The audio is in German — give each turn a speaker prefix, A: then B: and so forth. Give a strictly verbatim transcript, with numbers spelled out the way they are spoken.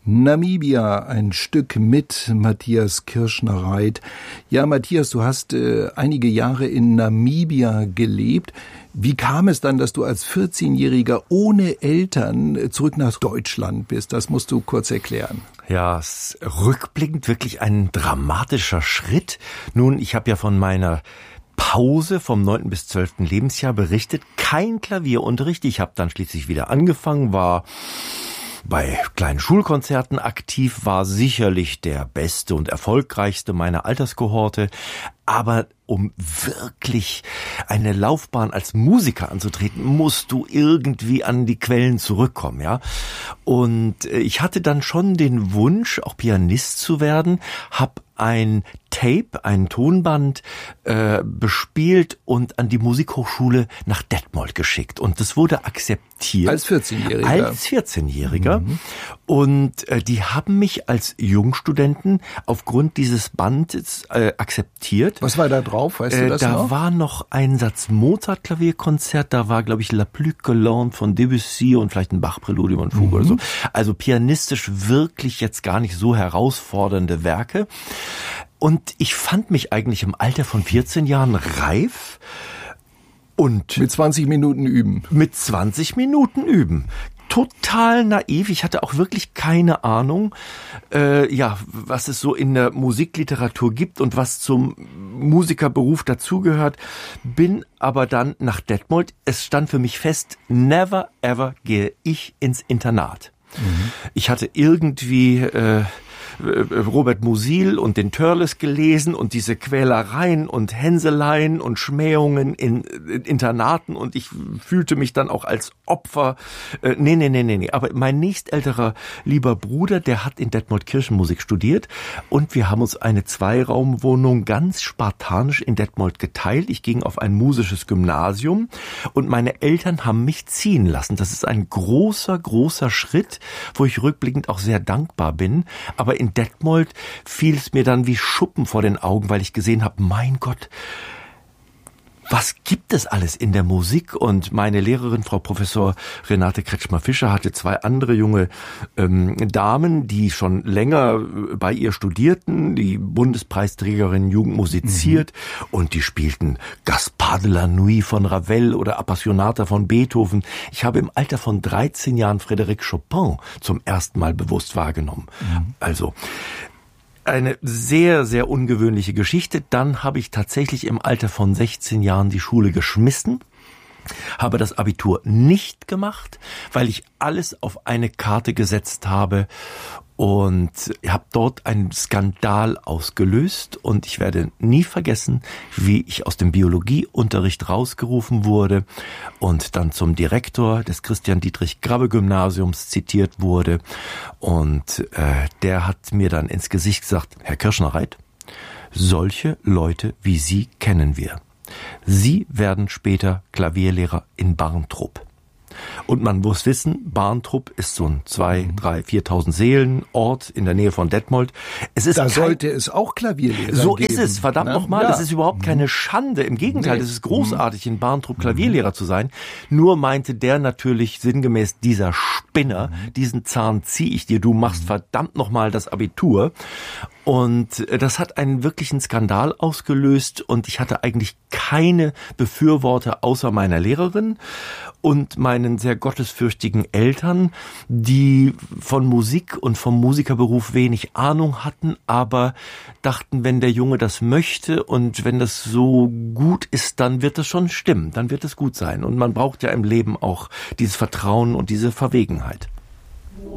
A: Namibia, ein Stück mit Matthias Kirschner-Reit. Ja, Matthias, du hast äh, einige Jahre in Namibia gelebt. Wie kam es dann, dass du als vierzehnjähriger ohne Eltern zurück nach Deutschland bist? Das musst du kurz erklären.
B: Ja, es ist rückblickend wirklich ein dramatischer Schritt. Nun, ich habe ja von meiner Pause vom neunten bis zwölften Lebensjahr berichtet. Kein Klavierunterricht. Ich habe dann schließlich wieder angefangen, war bei kleinen Schulkonzerten aktiv, war sicherlich der beste und erfolgreichste meiner Alterskohorte. Aber um wirklich eine Laufbahn als Musiker anzutreten, musst du irgendwie an die Quellen zurückkommen, ja. Und ich hatte dann schon den Wunsch, auch Pianist zu werden, hab ein Tape, ein Tonband äh, bespielt und an die Musikhochschule nach Detmold geschickt. Und das wurde akzeptiert.
A: Als vierzehnjähriger?
B: Als vierzehnjähriger. Mhm. Und äh, die haben mich als Jungstudenten aufgrund dieses Bandes äh, akzeptiert.
A: Was war da drauf, weißt du das
B: äh, Da
A: noch?
B: war noch ein Satz Mozart-Klavierkonzert, da war, glaube ich, La Plus Galante von Debussy und vielleicht ein Bach-Präludium und Fuge mhm. oder so. Also pianistisch wirklich jetzt gar nicht so herausfordernde Werke. Und ich fand mich eigentlich im Alter von vierzehn Jahren reif und
A: mit zwanzig Minuten üben.
B: Mit zwanzig Minuten üben. Total naiv. Ich hatte auch wirklich keine Ahnung, äh, ja, was es so in der Musikliteratur gibt und was zum Musikerberuf dazugehört. Bin aber dann nach Detmold. Es stand für mich fest, never ever gehe ich ins Internat. Mhm. Ich hatte irgendwie äh, Robert Musil und den Törles gelesen und diese Quälereien und Hänseleien und Schmähungen in, in Internaten und ich fühlte mich dann auch als Opfer. Äh, nee, nee, nee, nee, nee. Aber mein nächstälterer lieber Bruder, der hat in Detmold Kirchenmusik studiert und wir haben uns eine Zweiraumwohnung ganz spartanisch in Detmold geteilt. Ich ging auf ein musisches Gymnasium und meine Eltern haben mich ziehen lassen. Das ist ein großer, großer Schritt, wo ich rückblickend auch sehr dankbar bin. Aber in Detmold fiel es mir dann wie Schuppen vor den Augen, weil ich gesehen habe, mein Gott, was gibt es alles in der Musik? Und meine Lehrerin, Frau Professor Renate Kretschmer-Fischer, hatte zwei andere junge ähm, Damen, die schon länger bei ihr studierten, die Bundespreisträgerin Jugend musiziert, mhm. und die spielten Gaspard de la Nuit von Ravel oder Appassionata von Beethoven. Ich habe im Alter von dreizehn Jahren Frédéric Chopin zum ersten Mal bewusst wahrgenommen. Mhm. Also eine sehr, sehr ungewöhnliche Geschichte. Dann habe ich tatsächlich im Alter von sechzehn Jahren die Schule geschmissen, habe das Abitur nicht gemacht, weil ich alles auf eine Karte gesetzt habe und habe dort einen Skandal ausgelöst und ich werde nie vergessen, wie ich aus dem Biologieunterricht rausgerufen wurde und dann zum Direktor des Christian-Dietrich-Grabbe-Gymnasiums zitiert wurde und äh, der hat mir dann ins Gesicht gesagt, Herr Kirschner-Reit, solche Leute wie Sie kennen wir. Sie werden später Klavierlehrer in Barntrup. Und man muss wissen, Barntrup ist so ein zwei, drei, viertausend Seelen Ort in der Nähe von Detmold. Es ist
A: da
B: kein,
A: sollte es auch Klavierlehrer
B: so
A: geben.
B: So ist es, verdammt nochmal.
A: Ja.
B: Das ist überhaupt keine Schande. Im Gegenteil,
A: Nee.
B: es ist großartig, in Barntrup Klavierlehrer zu sein. Nur meinte der natürlich sinngemäß, dieser Spinner, diesen Zahn zieh ich dir, du machst verdammt nochmal das Abitur. Und das hat einen wirklichen Skandal ausgelöst und ich hatte eigentlich keine Befürworter außer meiner Lehrerin und meinen sehr gottesfürchtigen Eltern, die von Musik und vom Musikerberuf wenig Ahnung hatten, aber dachten, wenn der Junge das möchte und wenn das so gut ist, dann wird es schon stimmen, dann wird es gut sein. Und man braucht ja im Leben auch dieses Vertrauen und diese Verwegenheit.